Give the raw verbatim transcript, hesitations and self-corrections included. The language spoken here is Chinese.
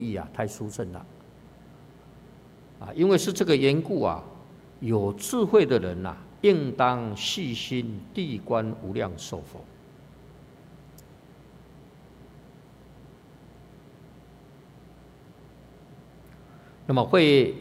义啊，太殊胜了啊！因为是这个缘故啊，有智慧的人呐、啊，应当细心谛观无量寿佛。那么会